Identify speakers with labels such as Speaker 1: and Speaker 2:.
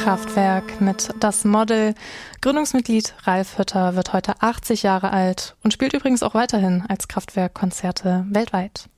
Speaker 1: Kraftwerk mit Das Model. Gründungsmitglied Ralf Hütter wird heute 80 Jahre alt und spielt übrigens auch weiterhin als Kraftwerk Konzerte weltweit.